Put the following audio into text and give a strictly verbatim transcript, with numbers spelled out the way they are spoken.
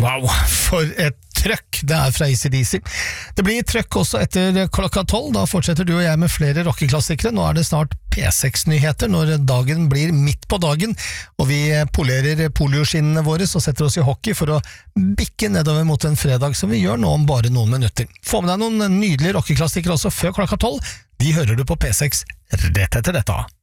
Wow, for et trøkk det er fra A C D C. Det blir trøkk også etter klokka tolv, da fortsetter du og jeg med flere rockeklassikere. Nå er det snart P seks-nyheter når dagen blir midt på dagen, og vi polerer polioskinnene våre og setter oss i hockey for å bikke nedover mot en fredag som vi gjør nå om bare noen minutter. Få med deg noen nydelige rockeklassikere også før klokka tolv. De hører du på P seks rett etter dette.